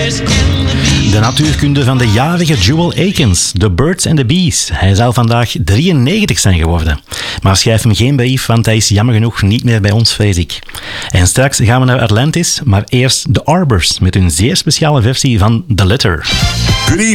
De natuurkunde van de jarige Jewel Akins, The Birds and the Bees. Hij zou vandaag 93 zijn geworden. Maar schrijf hem geen brief, want hij is jammer genoeg niet meer bij ons, vrees ik. En straks gaan we naar Atlantis, maar eerst de Arbors met hun zeer speciale versie van The Letter.